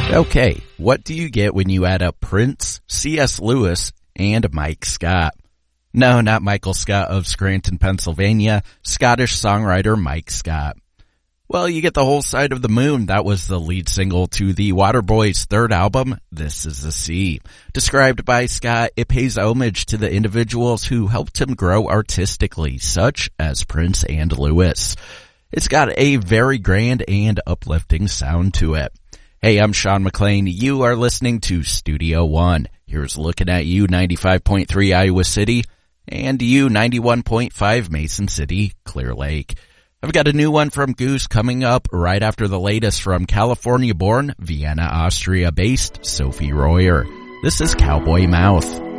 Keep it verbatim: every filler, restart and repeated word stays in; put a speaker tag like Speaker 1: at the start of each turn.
Speaker 1: Okay, what do you get when you add up Prince, C S. Lewis, and Mike Scott? No, not Michael Scott of Scranton, Pennsylvania, Scottish songwriter Mike Scott. Well, you get the whole side of the moon. That was the lead single to the Waterboys' third album, This Is the Sea. Described by Scott, it pays homage to the individuals who helped him grow artistically, such as Prince and Lewis. It's got a very grand and uplifting sound to it. Hey, I'm Sean McLean. You are listening to Studio One. Here's looking at you, ninety-five point three Iowa City, and you, ninety-one point five Mason City, Clear Lake. I've got a new one from Goose coming up right after the latest from California-born, Vienna, Austria-based Sophie Royer. This is Cowboy Mouth.